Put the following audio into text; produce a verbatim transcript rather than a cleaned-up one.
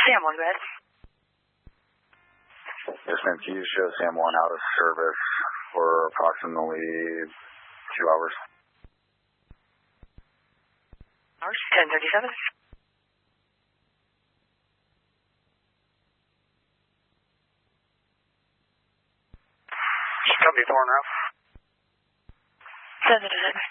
Sam one, go ahead. Yes, ma'am. Can you show Sam one out of service for approximately two hours? Hours? ten thirty-seven. Copy, four and a half. Seven to seven.